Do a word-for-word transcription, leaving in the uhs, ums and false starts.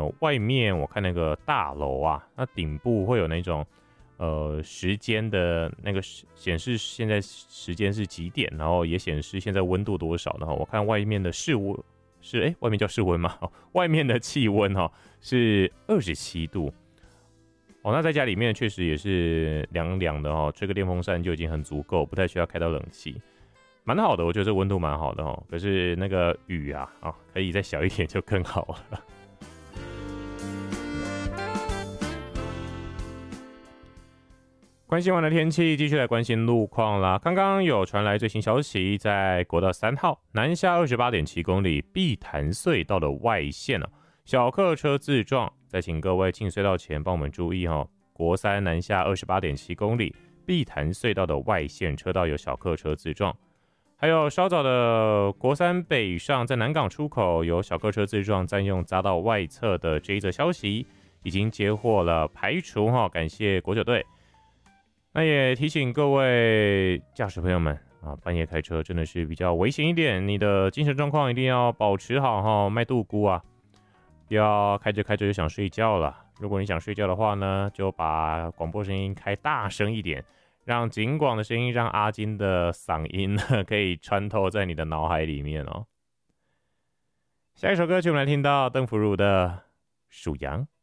外面我看那个大楼啊，那顶部会有那种呃时间的那个显示现在时间是几点，然后也显示现在温度多少，然后我看外面的室温是哎外面叫室温吗？外面的气温哈、哦、是二十七度。哦，那在家里面确实也是凉凉的哦，吹个电风扇就已经很足够，不太需要开到冷气，蛮好的，我觉得这温度蛮好的哦。可是那个雨啊，啊、哦，可以再小一点就更好了。关心完了天气，继续来关心路况啦。刚刚有传来最新消息，在国道三号南下 二十八点七 公里碧潭隧道的外线、哦、小客车自撞，再请各位进隧道前帮我们注意哦。国三南下 二十八点七 公里碧潭隧道的外线车道有小客车自撞，还有稍早的国三北上在南港出口有小客车自撞占用匝道外侧的这一则消息已经接获了排除、哦、感谢国九队。那也提醒各位驾驶朋友们啊，半夜开车真的是比较危险一点，你的精神状况一定要保持好哈，麦杜姑啊，不要开着开着就想睡觉了。如果你想睡觉的话呢，就把广播声音开大声一点，让警广的声音，让阿金的嗓音呢可以穿透在你的脑海里面哦。下一首歌曲我们来听到邓福如的《属羊》。